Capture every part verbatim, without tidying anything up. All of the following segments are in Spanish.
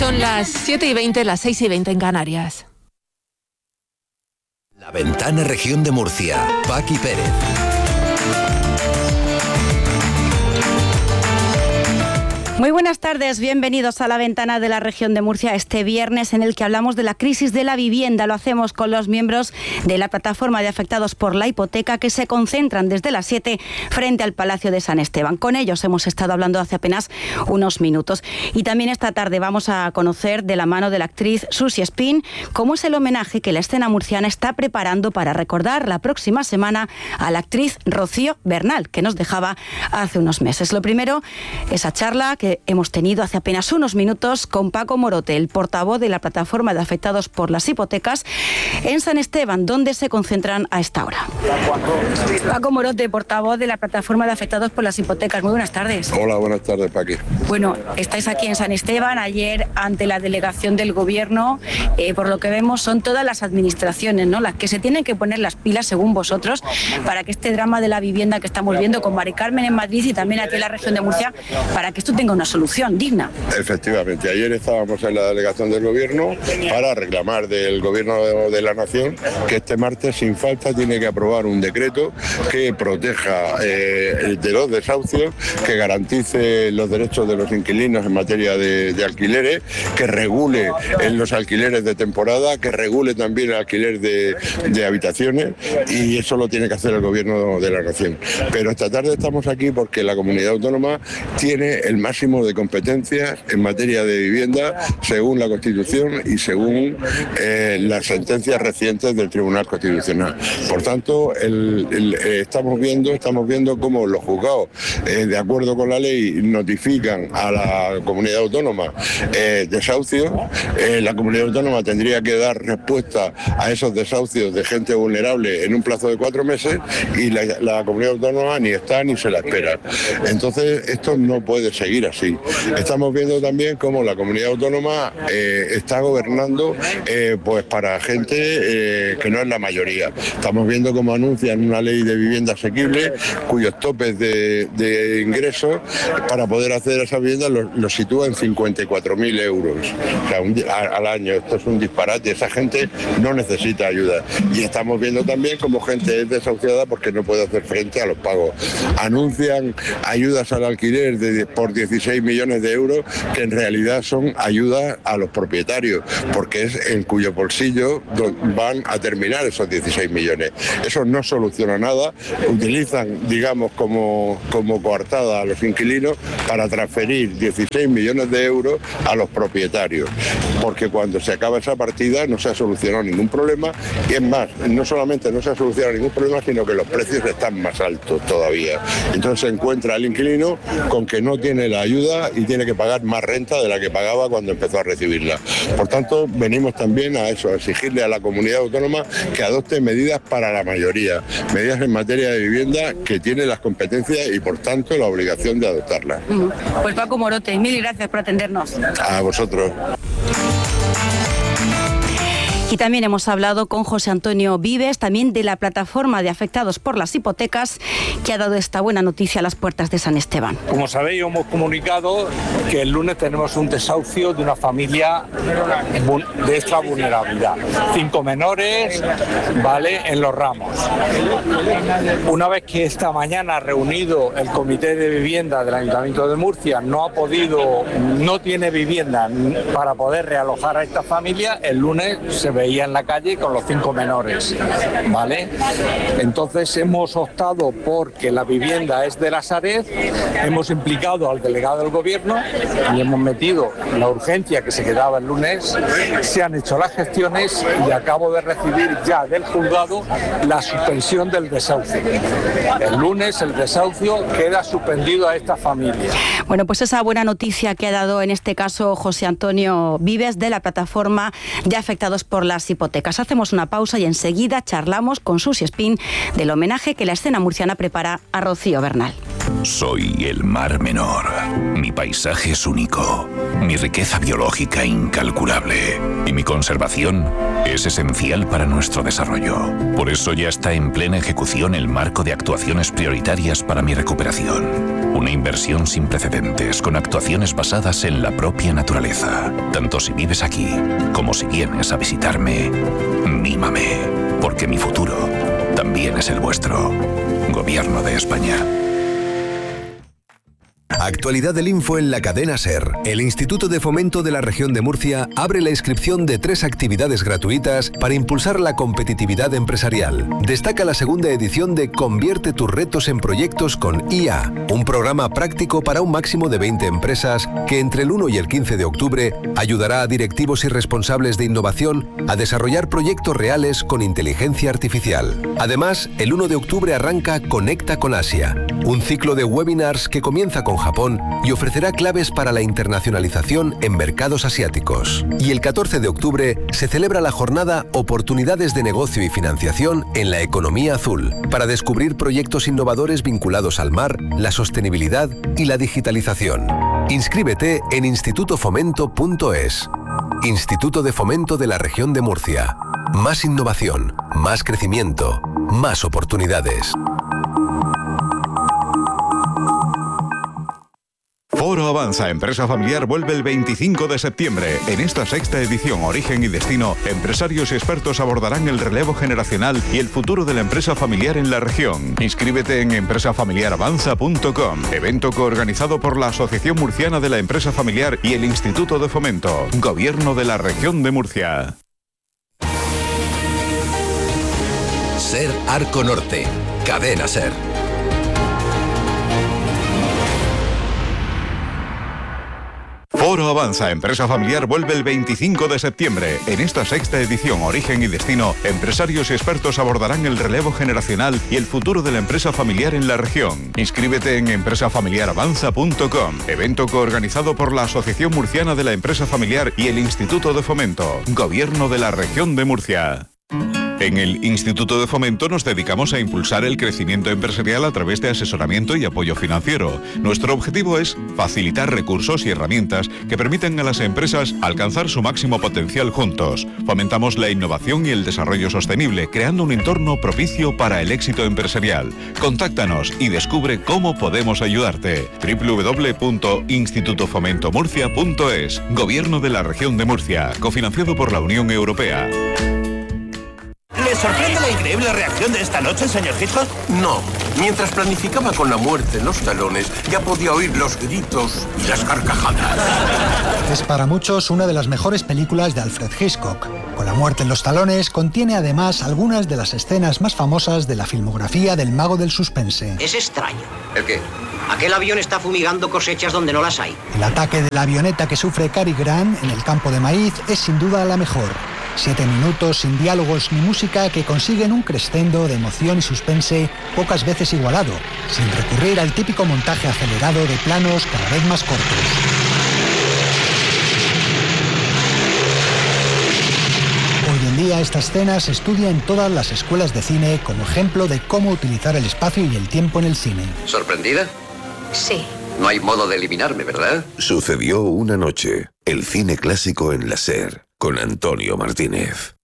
Son las siete y veinte, las seis y veinte en Canarias. La Ventana Región de Murcia. Paqui Pérez. Muy buenas tardes, bienvenidos a La Ventana de la Región de Murcia, este viernes en el que hablamos de la crisis de la vivienda. Lo hacemos con los miembros de la plataforma de afectados por la hipoteca que se concentran desde las siete frente al Palacio de San Esteban. Con ellos hemos estado hablando hace apenas unos minutos. Y también esta tarde vamos a conocer de la mano de la actriz Susi Espín cómo es el homenaje que la escena murciana está preparando para recordar la próxima semana a la actriz Rocío Bernal, que nos dejaba hace unos meses. Lo primero, esa charla que hemos tenido hace apenas unos minutos con Paco Morote, el portavoz de la plataforma de afectados por las hipotecas en San Esteban, donde se concentran a esta hora. Paco Morote, portavoz de la plataforma de afectados por las hipotecas. Muy buenas tardes. Hola, buenas tardes, Paqui. Bueno, estáis aquí en San Esteban, ayer ante la delegación del Gobierno, eh, por lo que vemos son todas las administraciones, ¿no?, las que se tienen que poner las pilas, según vosotros, para que este drama de la vivienda que estamos viendo con Mari Carmen en Madrid y también aquí en la región de Murcia, para que esto tenga una solución digna. Efectivamente, ayer estábamos en la delegación del Gobierno para reclamar del Gobierno de la Nación que este martes sin falta tiene que aprobar un decreto que proteja eh, de los desahucios, que garantice los derechos de los inquilinos en materia de, de alquileres, que regule en los alquileres de temporada, que regule también el alquiler de, de habitaciones, y eso lo tiene que hacer el Gobierno de la Nación. Pero esta tarde estamos aquí porque la comunidad autónoma tiene el máximo de competencias en materia de vivienda según la Constitución y según eh, las sentencias recientes del Tribunal Constitucional. Por tanto, el, el, eh, estamos viendo estamos viendo cómo los juzgados, eh, de acuerdo con la ley, notifican a la comunidad autónoma eh, desahucios. Eh, la comunidad autónoma tendría que dar respuesta a esos desahucios de gente vulnerable en un plazo de cuatro meses y la, la comunidad autónoma ni está ni se la espera. Entonces, esto no puede seguir así. Estamos viendo también cómo la comunidad autónoma eh, está gobernando eh, pues para gente eh, que no es la mayoría. Estamos viendo cómo anuncian una ley de vivienda asequible cuyos topes de, de ingresos para poder hacer esa vivienda los lo sitúa en cincuenta y cuatro mil euros, o sea, un, a, al año. Esto es un disparate. Esa gente no necesita ayuda. Y estamos viendo también cómo gente es desahuciada porque no puede hacer frente a los pagos. Anuncian ayudas al alquiler de, por dieciséis millones de euros, que en realidad son ayudas a los propietarios, porque es en cuyo bolsillo van a terminar esos dieciséis millones. Eso no soluciona nada. Utilizan, digamos, como, como coartada a los inquilinos para transferir dieciséis millones de euros a los propietarios, porque cuando se acaba esa partida no se ha solucionado ningún problema, y es más, no solamente no se ha solucionado ningún problema, sino que los precios están más altos todavía. Entonces se encuentra el inquilino con que no tiene la ayuda y tiene que pagar más renta de la que pagaba cuando empezó a recibirla. Por tanto, venimos también a eso, a exigirle a la comunidad autónoma que adopte medidas para la mayoría, medidas en materia de vivienda que tiene las competencias y por tanto la obligación de adoptarlas. Pues Paco Morote, mil gracias por atendernos. A vosotros. Y también hemos hablado con José Antonio Vives, también de la plataforma de afectados por las hipotecas, que ha dado esta buena noticia a las puertas de San Esteban. Como sabéis, hemos comunicado que el lunes tenemos un desahucio de una familia de extra vulnerabilidad. Cinco menores, ¿vale?, en Los Ramos. Una vez que esta mañana reunido el Comité de Vivienda del Ayuntamiento de Murcia no ha podido, no tiene vivienda para poder realojar a esta familia, el lunes se veía en la calle con los cinco menores, ¿vale? Entonces hemos optado porque la vivienda es de la Sareb, hemos implicado al delegado del Gobierno y hemos metido la urgencia que se quedaba el lunes, se han hecho las gestiones y acabo de recibir ya del juzgado la suspensión del desahucio. El lunes el desahucio queda suspendido a esta familia. Bueno, pues esa buena noticia que ha dado en este caso José Antonio Vives de la plataforma de afectados por las hipotecas. Hacemos una pausa y enseguida charlamos con Susi Espín del homenaje que la escena murciana prepara a Rocío Bernal. Soy el Mar Menor. Mi paisaje es único, mi riqueza biológica incalculable y mi conservación es esencial para nuestro desarrollo. Por eso ya está en plena ejecución el marco de actuaciones prioritarias para mi recuperación. Una inversión sin precedentes con actuaciones basadas en la propia naturaleza. Tanto si vives aquí como si vienes a visitarme, mímame, porque mi futuro también es el vuestro. Gobierno de España. Actualidad del Info en la cadena SER. El Instituto de Fomento de la Región de Murcia abre la inscripción de tres actividades gratuitas para impulsar la competitividad empresarial. Destaca la segunda edición de Convierte tus retos en proyectos con I A, un programa práctico para un máximo de veinte empresas que entre el uno y el quince de octubre ayudará a directivos y responsables de innovación a desarrollar proyectos reales con inteligencia artificial. Además, el uno de octubre arranca Conecta con Asia, un ciclo de webinars que comienza con Japón y ofrecerá claves para la internacionalización en mercados asiáticos. Y el catorce de octubre se celebra la jornada Oportunidades de negocio y financiación en la economía azul, para descubrir proyectos innovadores vinculados al mar, la sostenibilidad y la digitalización. Inscríbete en instituto fomento punto es. Instituto de Fomento de la Región de Murcia. Más innovación, más crecimiento, más oportunidades. Foro Avanza Empresa Familiar vuelve el veinticinco de septiembre. En esta sexta edición Origen y Destino, empresarios y expertos abordarán el relevo generacional y el futuro de la empresa familiar en la región. Inscríbete en empresa familiar avanza punto com, evento coorganizado por la Asociación Murciana de la Empresa Familiar y el Instituto de Fomento. Gobierno de la Región de Murcia. SER Arco Norte. Cadena SER. Foro Avanza Empresa Familiar vuelve el veinticinco de septiembre. En esta sexta edición Origen y Destino, empresarios y expertos abordarán el relevo generacional y el futuro de la empresa familiar en la región. Inscríbete en empresa familiar avanza punto com, evento coorganizado por la Asociación Murciana de la Empresa Familiar y el Instituto de Fomento. Gobierno de la Región de Murcia. En el Instituto de Fomento nos dedicamos a impulsar el crecimiento empresarial a través de asesoramiento y apoyo financiero. Nuestro objetivo es facilitar recursos y herramientas que permitan a las empresas alcanzar su máximo potencial juntos. Fomentamos la innovación y el desarrollo sostenible, creando un entorno propicio para el éxito empresarial. Contáctanos y descubre cómo podemos ayudarte. doble u doble u doble u punto instituto fomento murcia punto es. Gobierno de la Región de Murcia, cofinanciado por la Unión Europea. ¿Le sorprende la increíble reacción de esta noche, señor Hitchcock? No. Mientras planificaba con la muerte en los talones, ya podía oír los gritos y las carcajadas. Es para muchos una de las mejores películas de Alfred Hitchcock. Con la muerte en los talones, contiene además algunas de las escenas más famosas de la filmografía del mago del suspense. Es extraño. ¿El qué? Aquel avión está fumigando cosechas donde no las hay. El ataque de la avioneta que sufre Cary Grant en el campo de maíz es sin duda la mejor. Siete minutos sin diálogos ni música que consiguen un crescendo de emoción y suspense pocas veces igualado, sin recurrir al típico montaje acelerado de planos cada vez más cortos. Hoy en día esta escena se estudia en todas las escuelas de cine como ejemplo de cómo utilizar el espacio y el tiempo en el cine. ¿Sorprendida? Sí. No hay modo de eliminarme, ¿verdad? Sucedió una noche. El cine clásico en la SER. Con Antonio Martínez.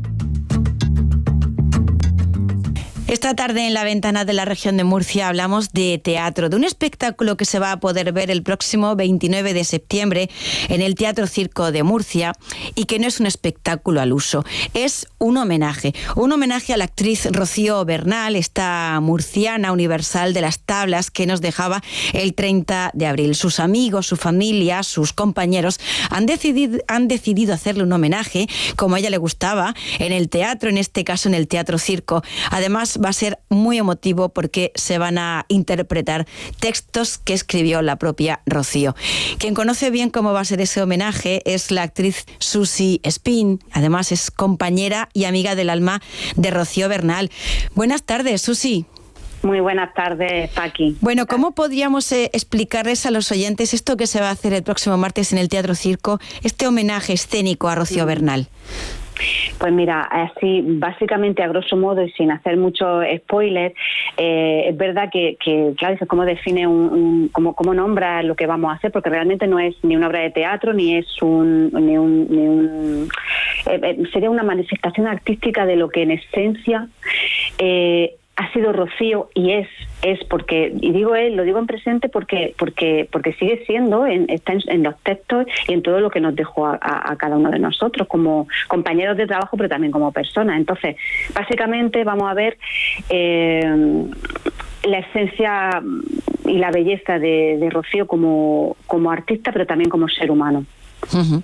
Esta tarde en la ventana de la Región de Murcia hablamos de teatro, de un espectáculo que se va a poder ver el próximo veintinueve de septiembre en el Teatro Circo de Murcia y que no es un espectáculo al uso, es un homenaje, un homenaje a la actriz Rocío Bernal, esta murciana universal de las tablas que nos dejaba el treinta de abril. Sus amigos, su familia, sus compañeros han decidido, han decidido hacerle un homenaje, como a ella le gustaba, en el teatro, en este caso en el Teatro Circo. Además, va a ser muy emotivo porque se van a interpretar textos que escribió la propia Rocío. Quien conoce bien cómo va a ser ese homenaje es la actriz Susi Espín. Además es compañera y amiga del alma de Rocío Bernal. Buenas tardes, Susi. Muy buenas tardes, Paqui. Bueno, ¿cómo podríamos eh, explicarles a los oyentes esto que se va a hacer el próximo martes en el Teatro Circo, este homenaje escénico a Rocío Bernal? Pues mira, así básicamente a grosso modo y sin hacer mucho spoiler, eh, es verdad que, que claro, es cómo define un, un cómo, cómo nombra lo que vamos a hacer, porque realmente no es ni una obra de teatro ni es un ni un, ni un eh, sería una manifestación artística de lo que en esencia eh, ha sido Rocío y es es porque, y digo él, lo digo en presente porque porque porque sigue siendo, en, está en, en los textos y en todo lo que nos dejó a, a, a cada uno de nosotros como compañeros de trabajo, pero también como personas. Entonces, básicamente vamos a ver eh, la esencia y la belleza de, de Rocío como, como artista, pero también como ser humano. Uh-huh.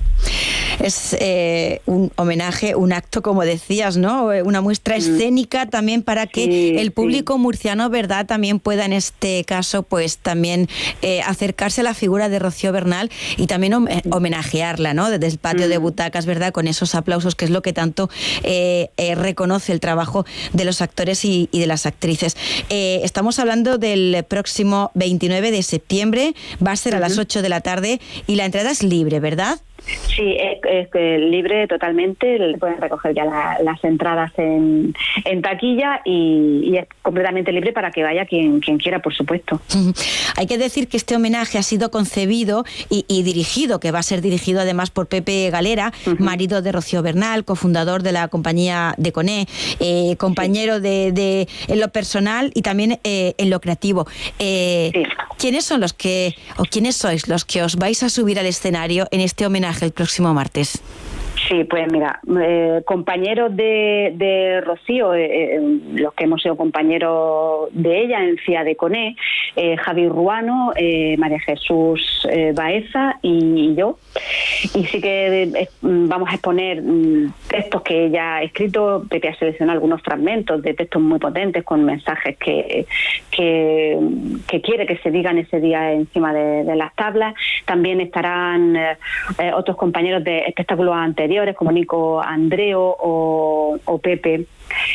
Es eh, un homenaje, un acto, como decías, ¿no? Una muestra escénica también para que sí, el público sí. murciano, ¿verdad?, también pueda en este caso, pues también eh, acercarse a la figura de Rocío Bernal y también homenajearla, ¿no? Desde el patio mm. de butacas, ¿verdad?, con esos aplausos, que es lo que tanto eh, eh, reconoce el trabajo de los actores y, y de las actrices. Eh, estamos hablando del próximo veintinueve de septiembre, va a ser a uh-huh. las ocho de la tarde y la entrada es libre, ¿verdad? Sí, es, es, es libre totalmente, pueden recoger ya la, las entradas en, en taquilla y, y es completamente libre para que vaya quien, quien quiera, por supuesto. Hay que decir que este homenaje ha sido concebido y, y dirigido, que va a ser dirigido además por Pepe Galera, uh-huh. marido de Rocío Bernal, cofundador de la compañía Deconé, eh, compañero sí. de, de en lo personal y también eh, en lo creativo. Eh, sí. ¿Quiénes son los que, o quiénes sois los que os vais a subir al escenario en este homenaje el próximo martes? Sí, pues mira, eh, compañeros de, de Rocío, eh, los que hemos sido compañeros de ella en C I A Deconé, eh, Javi Ruano, eh, María Jesús eh, Baeza y, y yo. Y sí que eh, vamos a exponer mm, textos que ella ha escrito. Pepe ha seleccionado algunos fragmentos de textos muy potentes con mensajes que, que, que quiere que se digan ese día encima de, de las tablas. También estarán eh, eh, otros compañeros de espectáculos anteriores como Nico Andreo o, o Pepe.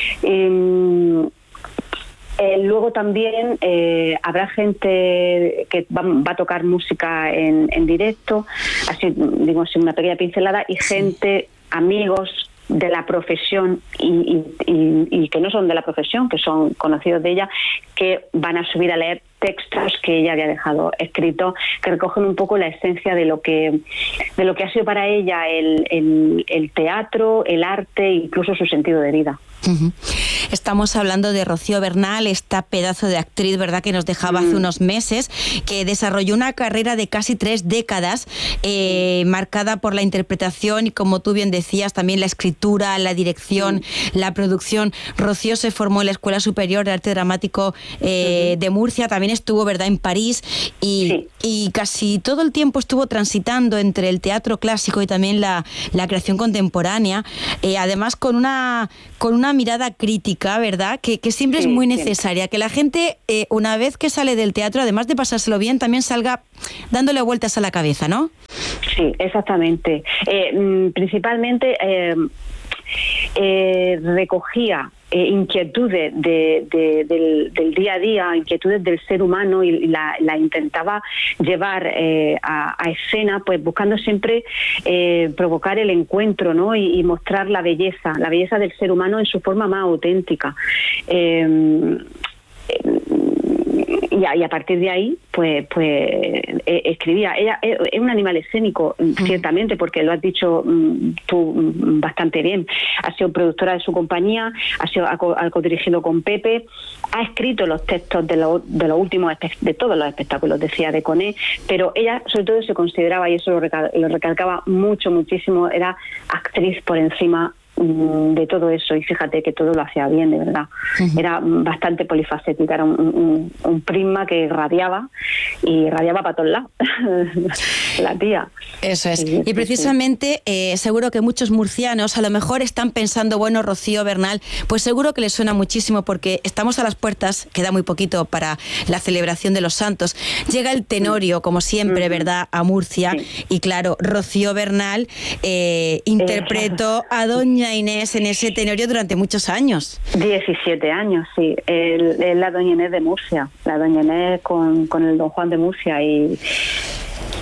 Eh, eh, luego también eh, habrá gente que va, va a tocar música en, en directo, así digo, sin una pequeña pincelada, y gente, amigos de la profesión y, y, y, y que no son de la profesión, que son conocidos de ella, que van a subir a leer textos que ella había dejado escritos, que recogen un poco la esencia de lo que de lo que ha sido para ella el, el, el teatro, el arte e incluso su sentido de vida. Uh-huh. Estamos hablando de Rocío Bernal, esta pedazo de actriz, ¿verdad?, que nos dejaba mm. hace unos meses, que desarrolló una carrera de casi tres décadas, eh, marcada por la interpretación y, como tú bien decías, también la escritura, la dirección, mm. la producción. Rocío se formó en la Escuela Superior de Arte Dramático eh, uh-huh. de Murcia, también estuvo, ¿verdad?, en París y, sí. y casi todo el tiempo estuvo transitando entre el teatro clásico y también la, la creación contemporánea, eh, además con una, con una mirada crítica, ¿verdad?, que, que siempre sí, es muy necesaria, sí. que la gente, eh, una vez que sale del teatro, además de pasárselo bien, también salga dándole vueltas a la cabeza, ¿no? Sí, exactamente. Eh, principalmente eh, eh, recogía Eh, inquietudes de, de, del, del día a día, inquietudes del ser humano y la, la intentaba llevar eh, a, a escena, pues buscando siempre eh, provocar el encuentro, ¿no? Y, y mostrar la belleza, la belleza del ser humano en su forma más auténtica. Eh, Y a, y a partir de ahí, pues, pues eh, escribía. Ella es, es un animal escénico, uh-huh. ciertamente, porque lo has dicho mm, tú mm, bastante bien. Ha sido productora de su compañía, ha sido ha, co, ha codirigido con Pepe, ha escrito los textos de los de los últimos de todos los espectáculos de C I A Deconé, pero ella sobre todo se consideraba, y eso lo, recal, lo recalcaba mucho, muchísimo, era actriz por encima de todo eso, y fíjate que todo lo hacía bien, de verdad. Uh-huh. Era bastante polifacética, era un, un, un prisma que irradiaba y irradiaba para todos lados. La tía. Eso es. Sí, y precisamente eh, seguro que muchos murcianos a lo mejor están pensando, bueno, Rocío Bernal, pues seguro que les suena muchísimo porque estamos a las puertas, queda muy poquito para la celebración de los santos. Llega el Tenorio, como siempre, uh-huh. ¿verdad?, a Murcia, sí. y claro, Rocío Bernal eh, interpretó a Doña Inés en ese Tenorio durante muchos años. diecisiete años, sí. El, el, la Doña Inés de Murcia. La Doña Inés con, con el Don Juan de Murcia. Y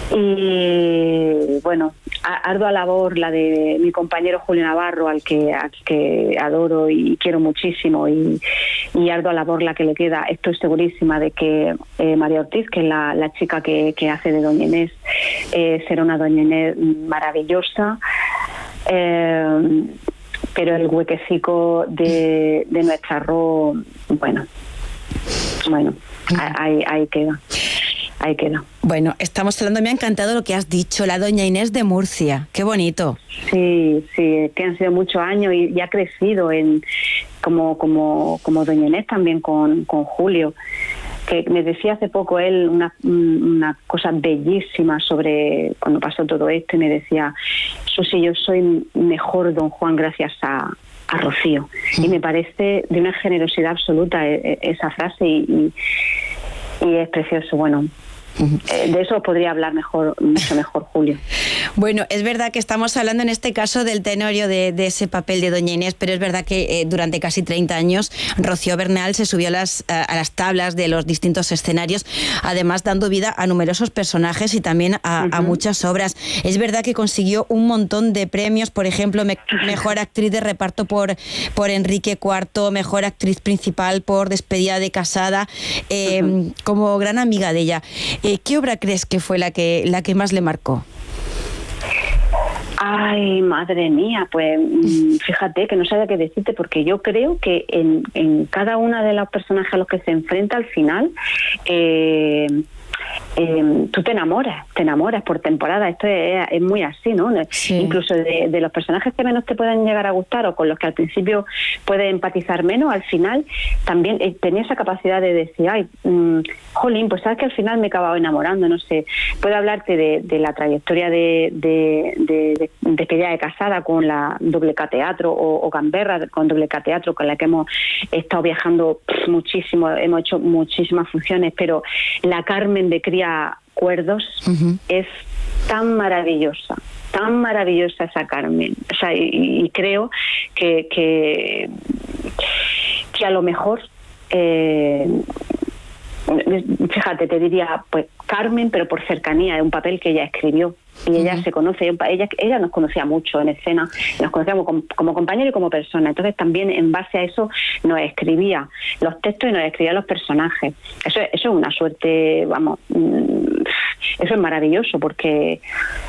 Y bueno, ardua labor la de mi compañero Julio Navarro, al que, al que adoro y quiero muchísimo, y, y ardua labor la que le queda. Estoy segurísima de que eh, María Ortiz, que es la, la chica que, que hace de Doña Inés, eh, será una Doña Inés maravillosa. Eh, pero el huequecico de, de nuestra arroz, bueno, bueno, ahí, ahí queda. Ahí queda. Bueno, estamos hablando, me ha encantado lo que has dicho, la Doña Inés de Murcia. Qué bonito. Sí, sí, que han sido muchos años y, y ha crecido en como como como Doña Inés también con, con Julio, que me decía hace poco él una, una cosa bellísima sobre cuando pasó todo esto, y me decía: Susi, yo soy mejor Don Juan gracias a, a Rocío. Sí. Y me parece de una generosidad absoluta esa frase, y, y, y es precioso. Bueno, de eso podría hablar mejor, mucho mejor Julio. Bueno, es verdad que estamos hablando en este caso del tenorio de, de ese papel de Doña Inés, pero es verdad que eh, durante casi treinta años Rocío Bernal se subió a las, a, a las tablas de los distintos escenarios, además dando vida a numerosos personajes y también a, uh-huh. a muchas obras. Es verdad que consiguió un montón de premios, por ejemplo, me, mejor actriz de reparto por, por Enrique cuarto, mejor actriz principal por Despedida de casada, eh, uh-huh. como gran amiga de ella. Eh, ¿Qué obra crees que fue la que, la que más le marcó? Ay, madre mía, pues fíjate que no sabía qué decirte, porque yo creo que en, en cada una de los personajes a los que se enfrenta al final, eh, eh, tú te enamoras, te enamoras por temporada. Esto es, es muy así, ¿no? Sí. Incluso de, de los personajes que menos te pueden llegar a gustar o con los que al principio puedes empatizar menos, al final también eh, tenía esa capacidad de decir, ay, mmm, jolín, pues sabes que al final me he acabado enamorando, no sé. Puedo hablarte de, de la trayectoria de, de, de, de, de Despedida de casada con la Doble K Teatro, o, o Gamberra con Doble K Teatro, con la que hemos estado viajando pff, muchísimo, hemos hecho muchísimas funciones, pero la Carmen de Cría Cuerdos uh-huh. es tan maravillosa, tan maravillosa esa Carmen. O sea, y, y creo que, que, que a lo mejor, eh, fíjate, te diría, pues Carmen, pero por cercanía, es un papel que ella escribió. Y ella uh-huh. se conoce, ella ella nos conocía mucho en escena, nos conocíamos como, como compañero y como persona. Entonces también en base a eso nos escribía los textos y nos escribía los personajes. Eso, eso es una suerte, vamos, eso es maravilloso, porque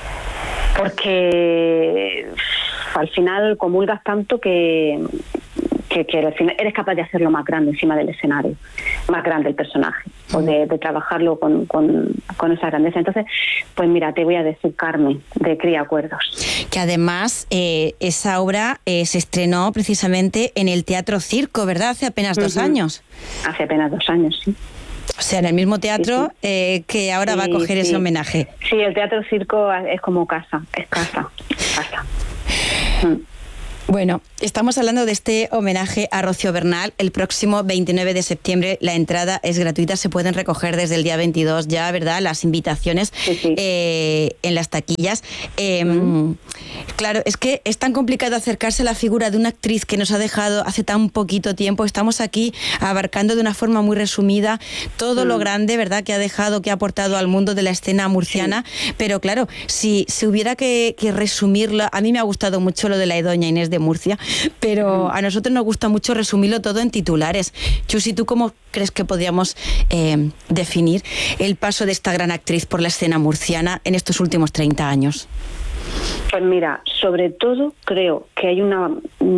porque al final comulgas tanto que Que, que al final eres capaz de hacerlo más grande encima del escenario, más grande el personaje, uh-huh. o de, de trabajarlo con, con, con esa grandeza. Entonces, pues mira, te voy a decir Carmen, de Cría Cuerdos. Que además eh, esa obra eh, se estrenó precisamente en el Teatro Circo, ¿verdad? Hace apenas uh-huh. dos años. Hace apenas dos años, sí. O sea, en el mismo teatro sí, sí. Eh, que ahora sí, va a coger sí. ese homenaje. Sí, el Teatro Circo es como casa, es casa, casa. Mm. Bueno, estamos hablando de este homenaje a Rocío Bernal el próximo veintinueve de septiembre. La entrada es gratuita, se pueden recoger desde el día veintidós ya, ¿verdad? Las invitaciones sí, sí. Eh, en las taquillas. Eh, mm. Claro, es que es tan complicado acercarse a la figura de una actriz que nos ha dejado hace tan poquito tiempo. Estamos aquí abarcando de una forma muy resumida todo mm. lo grande, ¿verdad?, que ha dejado, que ha aportado al mundo de la escena murciana. Sí. Pero claro, si, si hubiera que, que resumirlo, a mí me ha gustado mucho lo de la Doña Inés de Murcia, pero a nosotros nos gusta mucho resumirlo todo en titulares. Chusi, ¿tú cómo crees que podríamos eh, definir el paso de esta gran actriz por la escena murciana en estos últimos treinta años? Pues mira, sobre todo creo que hay una,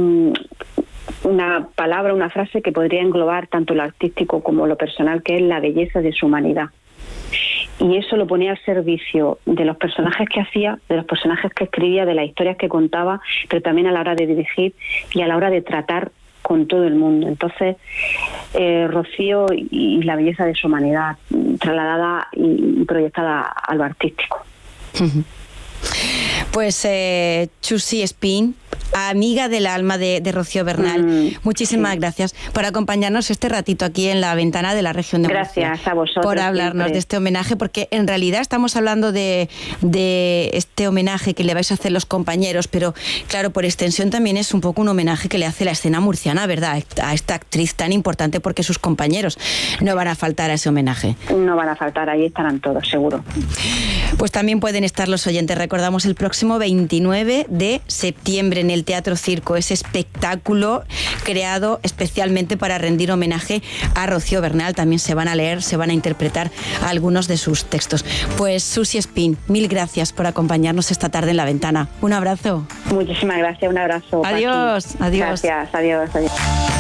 una palabra, una frase que podría englobar tanto lo artístico como lo personal, que es la belleza de su humanidad. Y eso lo ponía al servicio de los personajes que hacía, de los personajes que escribía, de las historias que contaba, pero también a la hora de dirigir y a la hora de tratar con todo el mundo. Entonces, eh, Rocío y, y la belleza de su humanidad trasladada y, y proyectada a lo artístico. Uh-huh. Pues eh, Chusi Espín, amiga del alma de, de Rocío Bernal, mm, muchísimas sí. gracias por acompañarnos este ratito aquí en la ventana de la región de Murcia. Gracias a vosotros. Por hablarnos siempre de este homenaje, porque en realidad estamos hablando de, de este homenaje que le vais a hacer los compañeros, pero claro, por extensión también es un poco un homenaje que le hace la escena murciana, ¿verdad?, a esta actriz tan importante, porque sus compañeros no van a faltar a ese homenaje. No van a faltar, ahí estarán todos, seguro. Pues también pueden estar los oyentes, recordamos, el próximo veintinueve de septiembre en el Teatro Circo, ese espectáculo creado especialmente para rendir homenaje a Rocío Bernal. También se van a leer, se van a interpretar algunos de sus textos. Pues Susi Espín, mil gracias por acompañarnos esta tarde en La Ventana. Un abrazo. Muchísimas gracias, un abrazo. Adiós, Paqui. adiós. Gracias, adiós, adiós.